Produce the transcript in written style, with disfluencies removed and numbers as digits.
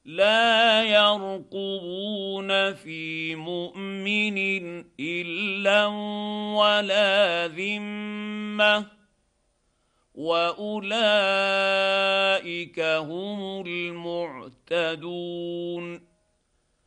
لا يرقبون في مؤمن إلا ولا ذمة وأولئك هم المعتدون